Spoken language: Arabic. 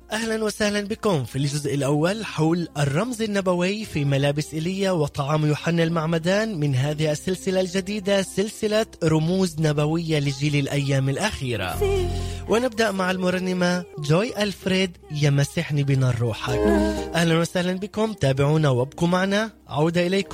أهلا وسهلا بكم في الجزء الأول حول الرمز النبوي في ملابس إيليا وطعام يوحنا المعمدان من هذه السلسلة الجديدة، سلسلة رموز نبوية لجيل الأيام الأخيرة. ونبدأ مع المرنمة جوي ألفريد، يمسحني بنار روحك. أهلا وسهلا بكم، تابعونا وابقوا معنا. عودة إليكم.